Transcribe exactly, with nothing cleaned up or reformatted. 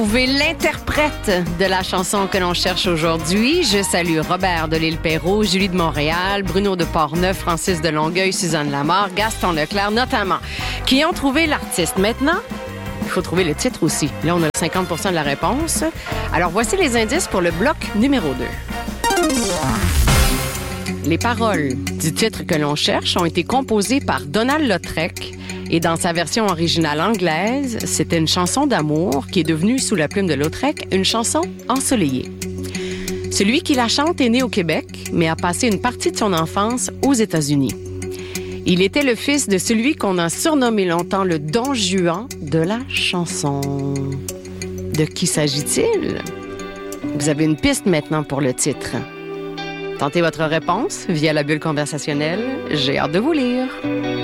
Trouver l'interprète de la chanson que l'on cherche aujourd'hui. Je salue Robert de l'Île-Perrot, Julie de Montréal, Bruno de Portneuf, Francis de Longueuil, Suzanne Lamarre, Gaston Leclerc notamment, qui ont trouvé l'artiste. Maintenant, il faut trouver le titre aussi. Là, on a cinquante pour cent de la réponse. Alors, voici les indices pour le bloc numéro deux. Les paroles du titre que l'on cherche ont été composées par Donald Lautrec. Et dans sa version originale anglaise, c'était une chanson d'amour qui est devenue, sous la plume de Lautrec, une chanson ensoleillée. Celui qui la chante est né au Québec, mais a passé une partie de son enfance aux États-Unis. Il était le fils de celui qu'on a surnommé longtemps le Don Juan de la chanson. De qui s'agit-il? Vous avez une piste maintenant pour le titre. Tentez votre réponse via la bulle conversationnelle. J'ai hâte de vous lire.